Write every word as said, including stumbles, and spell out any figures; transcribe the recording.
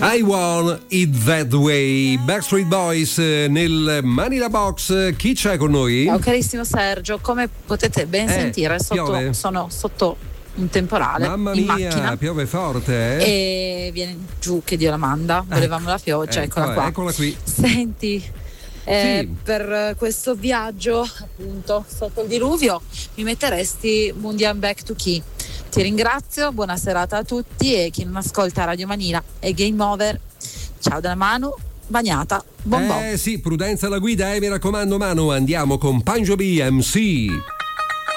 I Want It That Way, Backstreet Boys nel Manila Box. Chi c'è con noi? Ciao carissimo Sergio, come potete ben eh, sentire sotto, sono sotto un temporale. Mamma in mia, macchina, piove forte, eh? e viene giù, che Dio la manda. Volevamo la pioggia, ecco, eccola qua. Eccola qui. Senti, eh, sì. per questo viaggio appunto sotto il diluvio mi metteresti Mundian Back to Key. Ti ringrazio, buona serata a tutti, e chi non ascolta Radio Manila è game over. Ciao dalla Manu, bagnata, buon buon. Eh sì, prudenza alla guida, eh, mi raccomando Manu, andiamo con Punjabi M C.